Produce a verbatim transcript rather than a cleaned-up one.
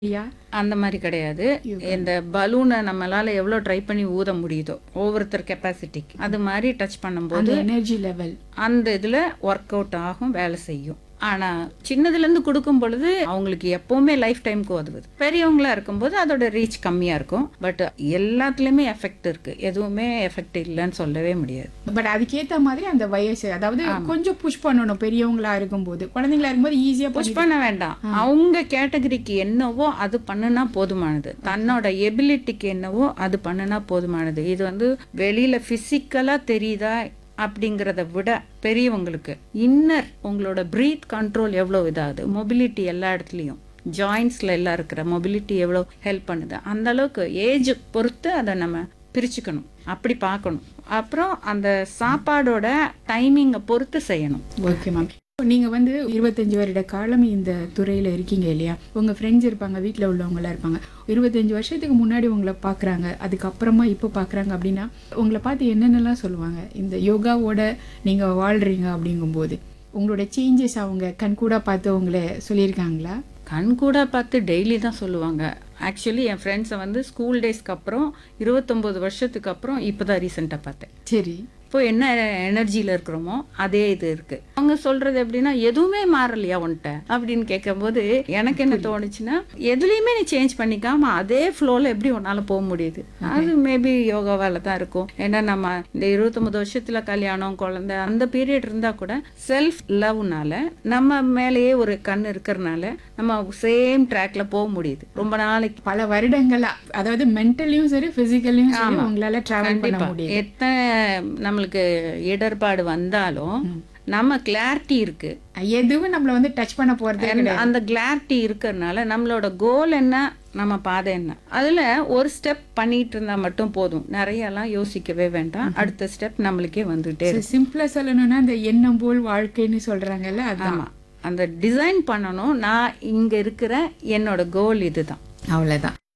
இல்லையா? அந்த மாதிரி கிடையாது. யோகா. இந்த பலூனை நம்மளால எவ்வளோ ட்ரை பண்ணி ஊத முடியுதோ ஒவ்வொருத்தர் கெப்பாசிட்டிக்கு அது மாதிரி டச் அந்த பண்ணும்போது எனர்ஜி லெவல். அந்த இதில் ஒர்க் அவுட் ஆகும், வேலை செய்யும். ஆனால் சின்னதுலேருந்து கொடுக்கும் பொழுது அவங்களுக்கு எப்போவுமே லைஃப் டைமுக்கு உதவுது. பெரியவங்களா இருக்கும்போது அதோட ரீச் கம்மியாக இருக்கும். பட் எல்லாத்துலேயுமே எஃபெக்ட் இருக்குது, எதுவுமே எஃபெக்ட் இல்லைன்னு சொல்லவே முடியாது. பட் அதுக்கேத்த மாதிரி அந்த வயசு, அதாவது கொஞ்சம் புஷ் பண்ணணும். பெரியவங்களா இருக்கும்போது, குழந்தைங்களா இருக்கும்போது ஈஸியா புஷ் பண்ண வேண்டாம். அவங்க கேட்டகரிக்கு என்னவோ அது பண்ணுனா போதுமானது. தன்னோட எபிலிட்டிக்கு என்னவோ அது பண்ணுனா போதுமானது. இது வந்து வெளியில பிசிக்கலா தெரியுதா அப்படிங்கிறத விட பெரியவங்களுக்கு இன்னர் உங்களோட பிரீத் கண்ட்ரோல் எவ்வளோ இதாகுது, மொபிலிட்டி எல்லா இடத்துலையும் ஜாயின்ஸ்ல எல்லாம் இருக்கிற மொபிலிட்டி எவ்வளோ ஹெல்ப் பண்ணுது, அந்த அளவுக்கு ஏஜ் பொறுத்து அதை நம்ம பிரிச்சுக்கணும், அப்படி பார்க்கணும். அப்புறம் அந்த சாப்பாடோட டைமிங்கை பொறுத்து செய்யணும். Okay ma'am. நீங்க வந்து இருபத்தஞ்சு வருட காலம் இந்த துறையில இருக்கீங்க இல்லையா? உங்க ஃப்ரெண்ட்ஸ் இருப்பாங்க, வீட்டில் உள்ளவங்களாம் இருப்பாங்க. இருபத்தஞ்சு வருஷத்துக்கு முன்னாடி உங்களை பார்க்குறாங்க, அதுக்கப்புறமா இப்போ பார்க்குறாங்க அப்படின்னா உங்களை பார்த்து என்னென்னலாம் சொல்லுவாங்க? இந்த யோகாவோட நீங்க வாழ்றீங்க அப்படிங்கும்போது உங்களோட சேஞ்சஸ் அவங்க கண்கூடா பார்த்து உங்களை சொல்லியிருக்காங்களா? கண் கூட பார்த்து டெய்லி தான் சொல்லுவாங்க. ஆக்சுவலி என் ஃப்ரெண்ட்ஸை வந்து ஸ்கூல் டேஸ்க்கு அப்புறம் இருபத்தொம்போது வருஷத்துக்கு அப்புறம் இப்போ தான் ரீசெண்டாக பார்த்தேன். சரி. இப்போ என்ன எனர்ஜியில் இருக்கிறோமோ அதே இது இருக்கு. அவங்க சொல்றது எப்படின்னா, எதுவுமே மாறலையா உன்ட்ட அப்படின்னு கேட்கும்போது எனக்கு என்ன தோணுச்சுன்னா, எதுலையுமே நீ சேஞ்ச் பண்ணிக்காம அதே ஃப்ளோல எப்படி உன்னால போக முடியுது? அது மேபி யோகாவால தான் இருக்கும். ஏன்னா நம்ம இந்த இருபத்தொன்பது வருஷத்துல கல்யாணம், குழந்தை அந்த பீரியட் இருந்தா கூட செல்ஃப் லவ்னால நம்ம மேலேயே ஒரு கண் இருக்கிறதுனால நம்ம சேம் ட்ராக்ல போக முடியுது ரொம்ப நாளைக்கு. பல வருடங்களா, அதாவது மென்டலியும் சரி பிசிக்கலியும் சரி உங்களால டிராவல் பண்ண முடியும். எத்தனை நம்மளுக்கு இடர்பாடு வந்தாலும் நம்ம கிளாரிட்டி இருக்கு, எதுவும் நம்மள வந்து டச் பண்ண போறது அந்த- அந்த கிளாரிட்டி இருக்கிறதுனால நம்மளோட கோல் என்ன, நம்ம பாதை என்ன, அதுல ஒரு ஸ்டெப் பண்ணிட்டு இருந்தா மட்டும் போதும். நிறைய எல்லாம் யோசிக்கவே வேண்டாம். அடுத்த ஸ்டெப் நம்மளுக்கே வந்துட்டே இருக்கும். சிம்பிளா சொல்லணும்னா இந்த எண்ணம் போல் வாழ்க்கைன்னு சொல்றாங்கல்ல, அதான். ஆமா, அந்த டிசைன் பண்ணணும். நான் இங்க இருக்கிற என்னோட கோல் இதுதான். அவ்வளவுதான்.